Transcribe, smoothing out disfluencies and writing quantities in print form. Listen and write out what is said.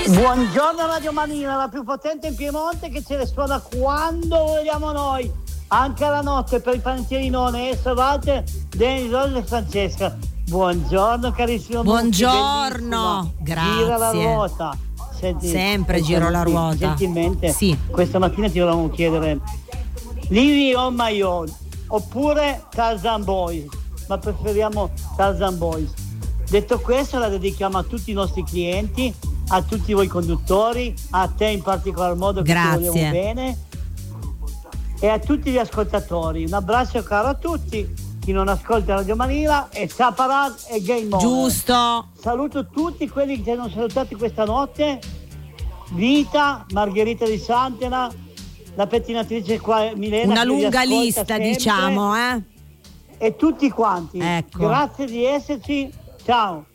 Buongiorno Radio Manina, la più potente in Piemonte, che ce le suona quando vogliamo noi, anche alla notte, per i panettierinone e Walter, Denis, Rosa e Francesca. Buongiorno carissimo. Buongiorno, grazie. Gira la ruota. Senti, sempre giro la ruota. Gentilmente, sì. Questa mattina ti volevamo chiedere Livy on my own oppure Tarzan Boys, ma preferiamo Tarzan Boys. Detto questo, la dedichiamo a tutti i nostri clienti, a tutti voi conduttori, a te in particolar modo, che ti vogliamo bene, e a tutti gli ascoltatori. Un abbraccio caro a tutti, chi non ascolta Radio Manila, e Zaparat e Game Over. Giusto. Saluto tutti quelli che ci hanno salutati questa notte: Vita, Margherita di Santena, la pettinatrice qua Milena. Una lunga lista sempre, diciamo, e tutti quanti. Ecco. Grazie di esserci. Ciao.